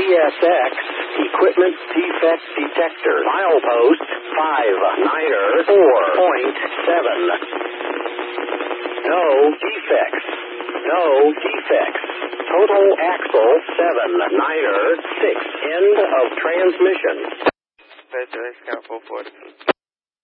CSX Equipment Defect Detector. Milepost 5 Niner 4.7. No defects. No defects. Total axle 7 Niner 6. End of transmission. Special Scout 440.